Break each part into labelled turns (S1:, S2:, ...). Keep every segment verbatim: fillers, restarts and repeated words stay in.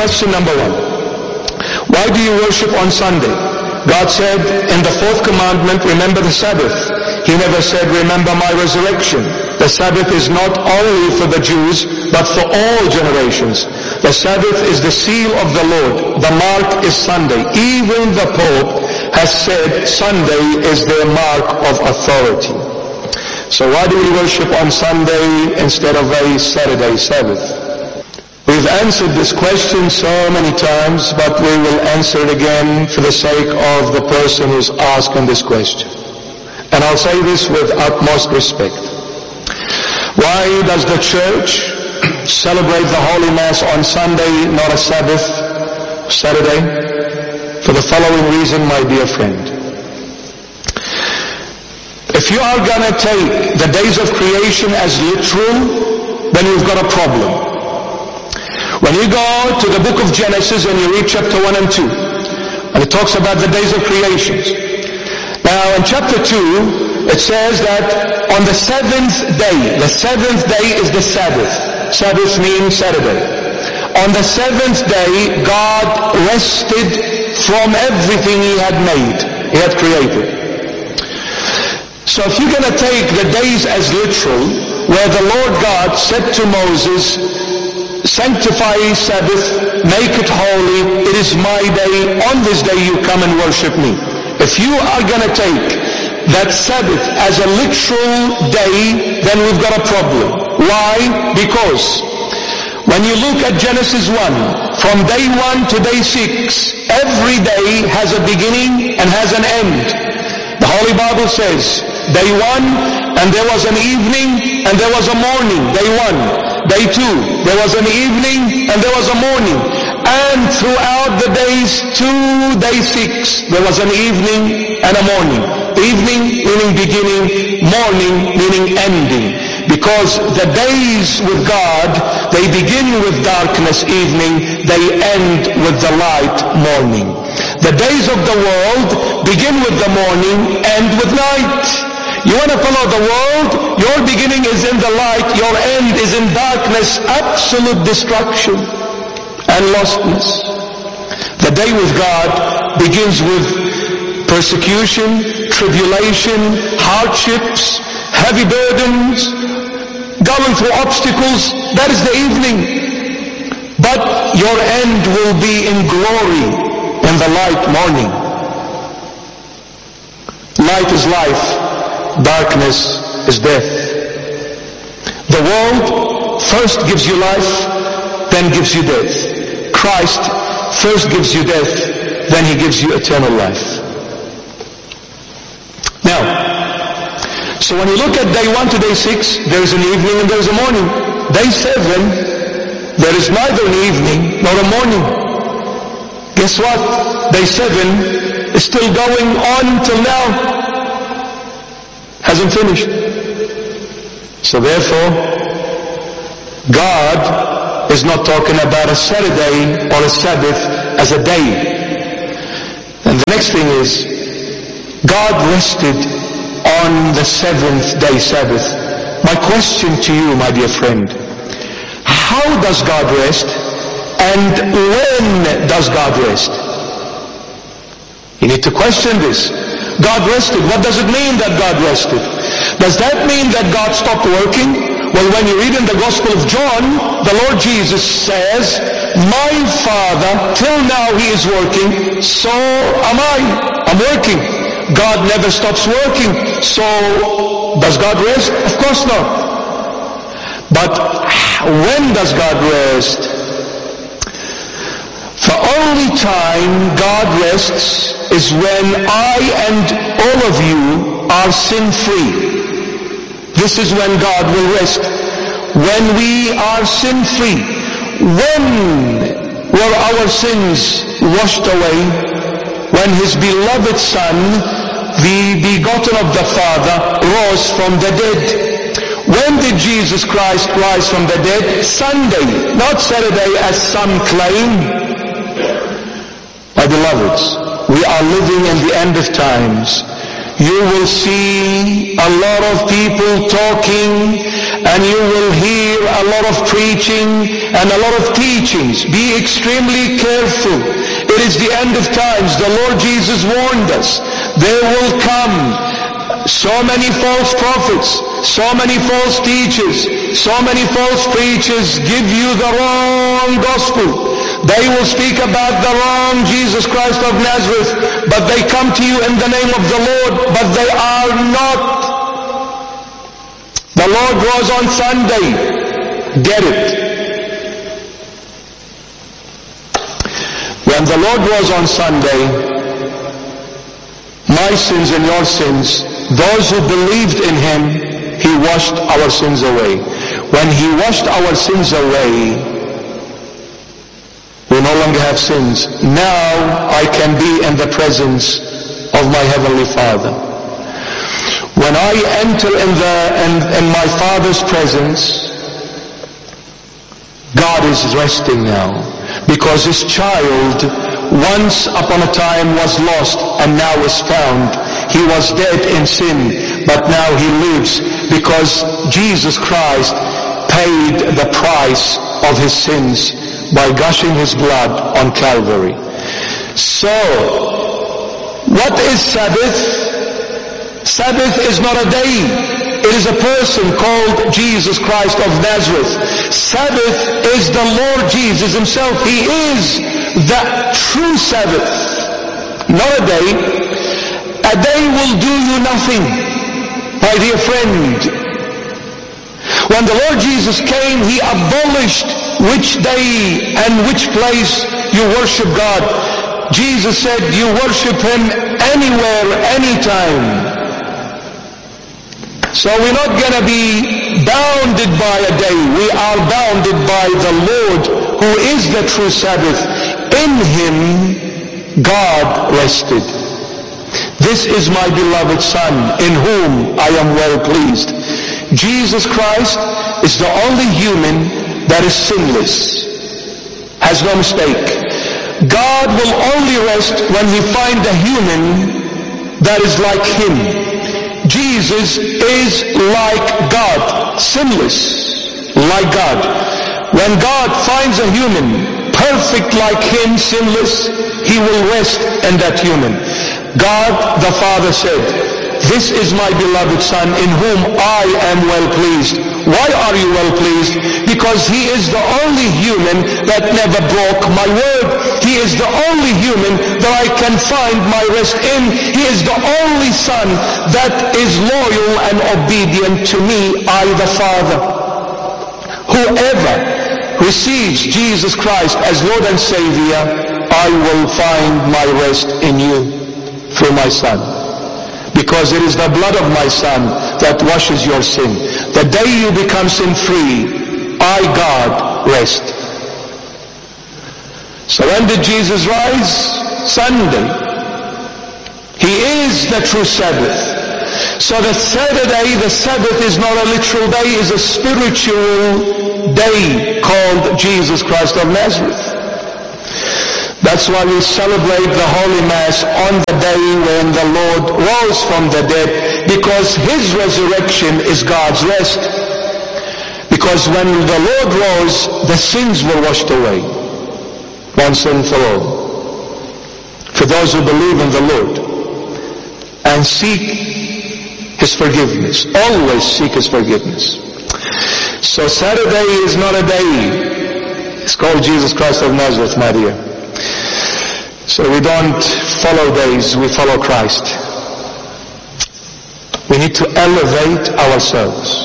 S1: question number one. Why do you worship on Sunday? God said in the fourth commandment, remember the Sabbath. He never said, remember my resurrection. The Sabbath is not only for the Jews, but for all generations. The Sabbath is the seal of the Lord. The mark is Sunday. Even the Pope has said Sunday is their mark of authority. So why do we worship on Sunday instead of a Saturday Sabbath? We've answered this question so many times, but we will answer it again for the sake of the person who's asking this question. And I'll say this with utmost respect. Why does the church celebrate the Holy Mass on Sunday, not a Sabbath, Saturday? For the following reason, my dear friend. If you are going to take the days of creation as literal, then you've got a problem. When you go to the book of Genesis and you read chapter one and two, and it talks about the days of creation. Now in chapter two, it says that on the seventh day, the seventh day is the Sabbath. Sabbath means Saturday. On the seventh day, God rested from everything He had made, He had created. So if you're going to take the days as literal, where the Lord God said to Moses, sanctify Sabbath, make it holy, it is my day, on this day you come and worship me. If you are going to take that Sabbath as a literal day, then we've got a problem. Why? Because when you look at Genesis one, from day one to day six, every day has a beginning and has an end. The Holy Bible says, day one, and there was an evening, and there was a morning, day one. Day two, there was an evening and there was a morning. And throughout the days to day six, there was an evening and a morning. Evening meaning beginning, morning meaning ending. Because the days with God, they begin with darkness, evening, they end with the light, morning. The days of the world begin with the morning, end with night. You want to follow the world? Your beginning is in the light, your end is in darkness, absolute destruction and lostness. The day with God begins with persecution, tribulation, hardships, heavy burdens, going through obstacles. That is the evening. But your end will be in glory in the light morning. Light is life. Darkness is death. The world first gives you life, then gives you death. Christ first gives you death, then He gives you eternal life. Now, so when you look at day one to day six, there is an evening and there is a morning. Day seven, there is neither an evening nor a morning. Guess what? Day seven is still going on till now. Hasn't finished. So therefore, God is not talking about a Saturday or a Sabbath as a day. And the next thing is, God rested on the seventh day Sabbath. My question to you, my dear friend, how does God rest and when does God rest? You need to question this. God rested. What does it mean that God rested? Does that mean that God stopped working? Well, when you read in the Gospel of John, the Lord Jesus says, my Father, till now He is working, so am I. I'm working. God never stops working. So, does God rest? Of course not. But when does God rest? The only time God rests is when I and all of you are sin-free. This is when God will rest. When we are sin-free. When were our sins washed away? When His beloved Son, the begotten of the Father, rose from the dead. When did Jesus Christ rise from the dead? Sunday, not Saturday as some claim. My beloveds, we are living in the end of times. You will see a lot of people talking and you will hear a lot of preaching and a lot of teachings. Be extremely careful. It is the end of times. The Lord Jesus warned us. There will come so many false prophets, so many false teachers, so many false preachers give you the wrong gospel. They will speak about the wrong Jesus Christ of Nazareth, but they come to you in the name of the Lord, but they are not. The Lord rose on Sunday. Get it? When the Lord rose on Sunday, my sins and your sins, those who believed in Him, He washed our sins away. When He washed our sins away, we no longer have sins. Now I can be in the presence of my Heavenly Father. When I enter in, the, in, in my Father's presence, God is resting now. Because His child once upon a time was lost and now is found. He was dead in sin, but now he lives because Jesus Christ paid the price of his sins by gushing his blood on Calvary. So, what is Sabbath? Sabbath is not a day. It is a person called Jesus Christ of Nazareth. Sabbath is the Lord Jesus Himself. He is the true Sabbath. Not a day. A day will do you nothing, my dear friend. When the Lord Jesus came, He abolished which day and which place you worship God. Jesus said you worship Him anywhere, anytime. So we're not going to be bounded by a day. We are bounded by the Lord who is the true Sabbath. In Him, God rested. This is my beloved Son, in whom I am well pleased. Jesus Christ is the only human that is sinless, has no mistake. God will only rest when He finds a human that is like Him. Jesus is like God, sinless, like God. When God finds a human perfect like Him, sinless, He will rest in that human. God the Father said, "This is my beloved Son in whom I am well pleased." Why are you well pleased? Because He is the only human that never broke my word. He is the only human that I can find my rest in. He is the only Son that is loyal and obedient to me, I the Father. Whoever receives Jesus Christ as Lord and Savior, I will find my rest in you through my Son. Because it is the blood of my Son that washes your sin. The day you become sin-free, I, God, rest. So when did Jesus rise? Sunday. He is the true Sabbath. So the Saturday, the Sabbath is not a literal day, is a spiritual day called Jesus Christ of Nazareth. That's why we celebrate the Holy Mass on the day when the Lord rose from the dead, because His resurrection is God's rest. Because when the Lord rose, the sins were washed away, once and for all. For those who believe in the Lord and seek His forgiveness, always seek His forgiveness. So Saturday is not a day. It's called Jesus Christ of Nazareth, my dear. So we don't follow days, we follow Christ. We need to elevate ourselves.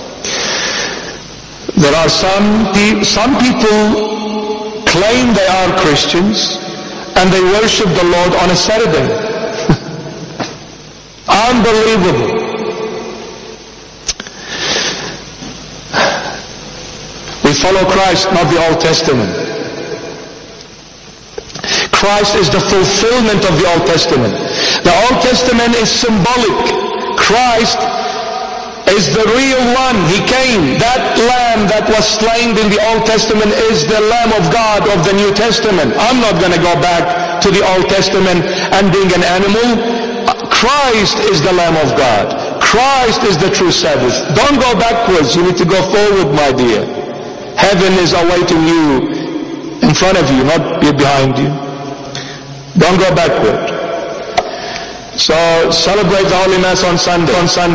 S1: There are some, pe- some people claim they are Christians and they worship the Lord on a Saturday. Unbelievable. We follow Christ, not the Old Testament. Christ is the fulfillment of the Old Testament. The Old Testament is symbolic. Christ is the real one. He came. That lamb that was slain in the Old Testament is the Lamb of God of the New Testament. I'm not going to go back to the Old Testament and being an animal. Christ is the Lamb of God. Christ is the true Sabbath. Don't go backwards. You need to go forward, my dear. Heaven is awaiting you in front of you, not behind you. Don't go backward. So celebrate the Holy Mass on Sunday. On Sunday.